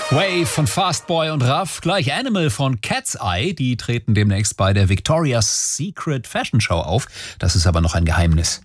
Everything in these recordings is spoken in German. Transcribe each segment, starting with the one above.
Wave von Fastboy und Raff, gleich Animal von Cat's Eye. Die treten demnächst bei der Victoria's Secret Fashion Show auf. Das ist aber noch ein Geheimnis.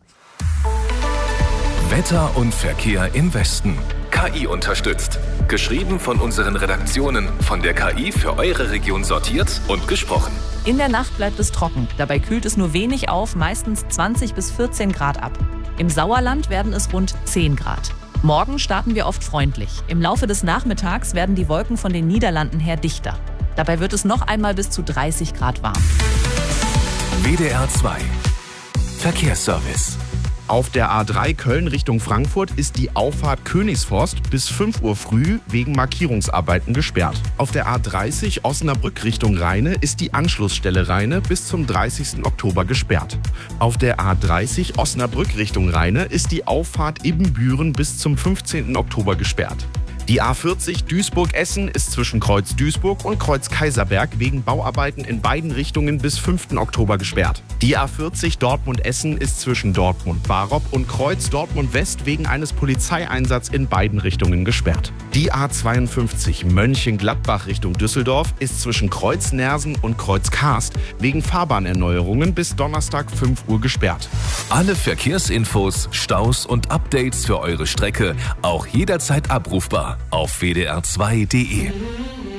Wetter und Verkehr im Westen. KI unterstützt. Geschrieben von unseren Redaktionen, von der KI für eure Region sortiert und gesprochen. In der Nacht bleibt es trocken. Dabei kühlt es nur wenig auf, meistens 20 bis 14 Grad ab. Im Sauerland werden es rund 10 Grad. Morgen starten wir oft freundlich. Im Laufe des Nachmittags werden die Wolken von den Niederlanden her dichter. Dabei wird es noch einmal bis zu 30 Grad warm. WDR 2 Verkehrsservice. Auf der A3 Köln Richtung Frankfurt ist die Auffahrt Königsforst bis 5 Uhr früh wegen Markierungsarbeiten gesperrt. Auf der A30 Osnabrück Richtung Rheine ist die Anschlussstelle Rheine bis zum 30. Oktober gesperrt. Auf der A30 Osnabrück Richtung Rheine ist die Auffahrt Ibbenbüren bis zum 15. Oktober gesperrt. Die A40 Duisburg-Essen ist zwischen Kreuz Duisburg und Kreuz Kaiserberg wegen Bauarbeiten in beiden Richtungen bis 5. Oktober gesperrt. Die A40 Dortmund-Essen ist zwischen Dortmund-Barop und Kreuz Dortmund-West wegen eines Polizeieinsatzes in beiden Richtungen gesperrt. Die A52 Mönchengladbach Richtung Düsseldorf ist zwischen Kreuz Nersen und Kreuz Karst wegen Fahrbahnerneuerungen bis Donnerstag 5 Uhr gesperrt. Alle Verkehrsinfos, Staus und Updates für eure Strecke auch jederzeit abrufbar auf wdr2.de.